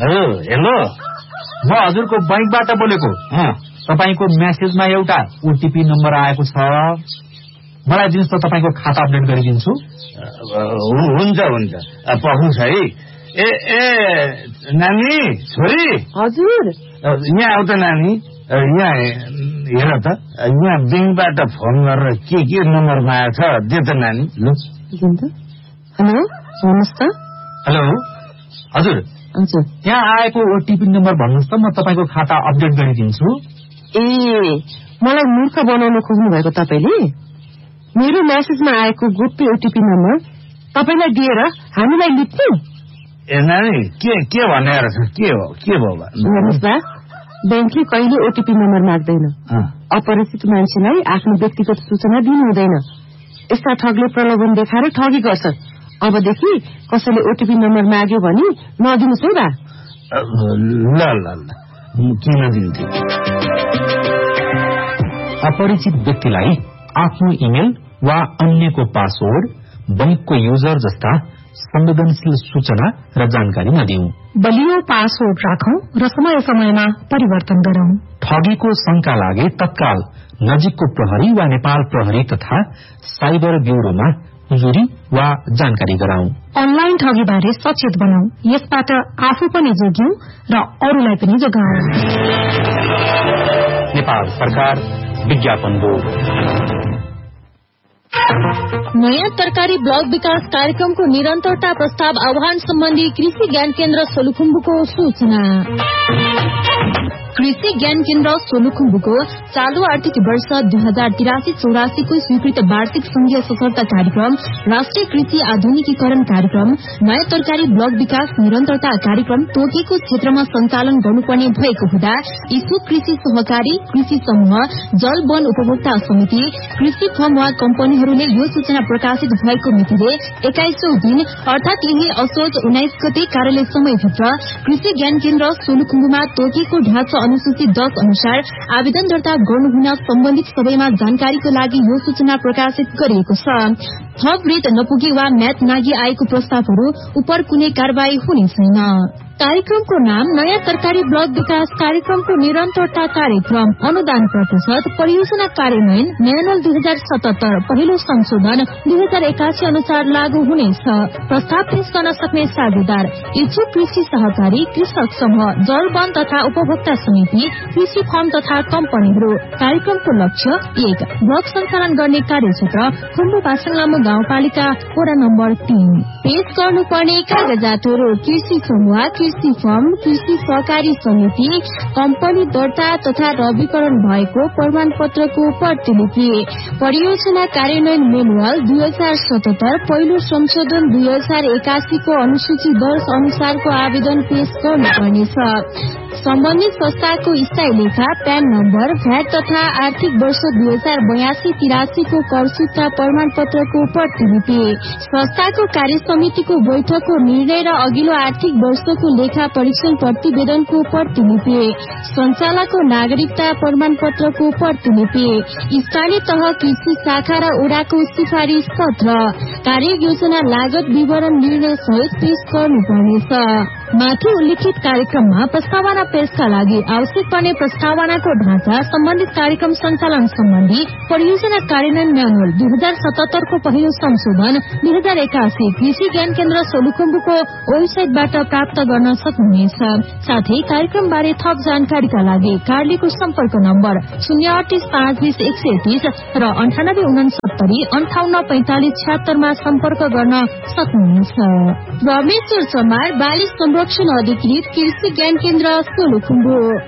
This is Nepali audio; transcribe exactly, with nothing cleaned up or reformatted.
हेलो, म हजुरको बैंकबाट बोलेको। तपाईको मेसेजमा एउटा ओटीपी नम्बर आएको छ, मलाई दिनुहोस् त, तपाईको खाता अपडेट गरिदिन्छु। हुन्छ हुन्छ, पहुन्छ है। ए ए नानी, छोरी। हजुर, यहाँ आउ त नानी, यहाँ हेर त, यहाँ बैंकबाट फोन गरेर के के नम्बरमा आएछ दे त नानी। ल हेलो, भन्नुहोस् त। हेलो हजुर, हजुर, यहाँ आएको ओटीपी नम्बर भन्नुहोस् त, म तपाईँको खाता अपडेट गरिदिन्छु। ए, मलाई मूर्ख बनाउन खोज्नु भएको तपाईँले? मेरो मेसेजमा आएको गोप्य ओटीपी नम्बर तपाईँलाई दिएर हामीलाई लिप्नु? ए नानी, के के भनेर छ? के हो के भयो? हेर्नुहोस् बा, ब्याङ्कले कहिले ओटीपी नम्बर माग्दैन। अपरिचित मान्छेलाई आफ्नो व्यक्तिगत सूचना दिनु हुँदैन। यस्ता ठगले प्रलोभन देखाएर ठगी गर्छ। अबदेखि कसैले ओटीपी नम्बर माग्यो भने नदिनुहोस् है बा। ल ल ल, किन दिन्थ्यो? अपरिचित व्यक्तिलाई आफ्नो इमेल वा अन्यको पासवर्ड, बैंकको युजर जस्ता संवेदनशील सूचना र जानकारी नदिऊ। बलियो पासवर्ड राखौं र समय समयमा परिवर्तन गरौं। ठगीको शंका लागे तत्काल नजिकको प्रहरी वा नेपाल प्रहरी तथा साइबर ब्यूरोमा जुरी वा जानकारी गराउँ। अनलाइन ठगी बारे सचेत बनाऊ, यसबाट आफू पनि जोग्यौं र अरूलाई पनि जोगाऊ। नेपाल सरकार, विज्ञापन बोर्ड। नयाँ तरकारी ब्लक विकास कार्यक्रमको निरन्तरता प्रस्ताव आह्वान सम्बन्धी कृषि ज्ञान केन्द्र सोलुखुम्बुको सूचना। कृषि ज्ञान केन्द्र सोलुखुम्बुको चालू आर्थिक वर्ष दुई हजार तिरासी चौरासी को स्वीकृत वार्षिक संघीय सशर्त कार्यक्रम राष्ट्रिय कृषि आधुनिकीकरण कार्यक्रम नयाँ तरकारी ब्लक विकास निरन्तरता कार्यक्रम तोकेको क्षेत्रमा सञ्चालन गर्नुपर्ने भएको हुँदा इच्छुक कृषि सहकारी, कृषि समूह, जल वन उपभोक्ता समिति, कृषि फर्म वा कम्पनीहरूले यो सूचना प्रकाशित भएको मितिले एक्काइसौं दिन अर्थात यही असोज उन्नाइस गते कार्यालय समयभित्र कृषि ज्ञान केन्द्र सोलुखुम्बुमा तोकेको ढाँचा अनुसूची दस अनुसार आवेदन दर्ता गर्नुहुन सम्बन्धित सबैमा जानकारीको लागि यो सूचना प्रकाशित गरिएको छ। थप रेट नपुगे वा म्याद नागी आएको प्रस्तावहरू उपर कुनै कारवाही हुने छैन। कार्यक्रमको नाम नयाँ तरकारी ब्लक विकास कार्यक्रमको निरन्तरता कार्यक्रम अनुदान प्रतिशत परियोजना कार्यान्वयन म्यानुअल दुई हजार सतहत्तर पहिलो संशोधन दुई हजार एकासी अनुसार लागू हुनेछ। प्रस्ताव पेश गर्न सक्ने साझेदार इच्छुक कृषि सहकारी, कृषक समूह, जल वन तथा उपभोक्ता समिति, कृषि फर्म तथा कम्पनीहरू। कार्यक्रमको लक्ष्य एक, ब्लक सञ्चालन गर्ने कार्यक्षेत्र खुम्बु पासाङ लामो गाउँपालिका वडा नम्बर तीन। पेश गर्नुपर्ने कागजातहरू कृषि समूह, कृषि फर्म, कृषि सहकारी समिति, कम्पनी दर्ता तथा रविकरण भएको प्रमाण पत्रको प्रतिलिपि, परियोजना कार्यान्वयन मेनुअल दुई हजार सतहत्तर पहिलो संशोधन दुई हजार एकासी को अनुसूची दस अनुसारको आवेदन पेश गर्नुपर्नेछ। सम्बन्धित संस्थाको स्थायी लेखा, प्यान नम्बर, भ्याट तथा आर्थिक वर्ष दुई हजार बयासी तिरासी को करसितका प्रमाण पत्रको प्रतिलिपि, संस्थाको कार्य समितिको बैठकको निर्णय र अघिल्लो आर्थिक वर्षको लेखा परीक्षण प्रतिवेदनको प्रतिलिपि, सञ्चालकको नागरिकता प्रमाण पत्रको प्रतिलिपि, स्थानीय तह कृषि शाखा र ओडाको सिफारिस पत्र, कार्य योजना लागत विवरण निर्णय सहित पेश गर्नुपर्नेछ। माथि उल्लिखित कार्यक्रममा प्रस्तावना पेशका लागि आवश्यक पर्ने प्रस्तावनाको ढाँचा, सम्बन्धित कार्यक्रम सञ्चालन सम्बन्धी परियोजना कार्यान्वयन म्यानुअल दुई हजार सतहत्तर को पहिलो संशोधन दुई हजार एकासी कृषि ज्ञान केन्द्र सोलुखुम्बुको वेबसाइटबाट प्राप्त गर्न सक्नुहुनेछ। साथै कार्यक्रम बारे थप जानकारीका लागि कार्यालयको सम्पर्क नम्बर शून्य अडतिस पाँच बिस एक सय तीस र अन्ठानब्बे उनसत्तरी अन्ठाउन्न पैंतालिस छत्तरमा सम्पर्क गर्न सक्नुहुनेछ। रमेश्वर चमार, बाली संरक्षण अधिकृत, कृषि ज्ञान केन्द्र सोलुखुम्बु।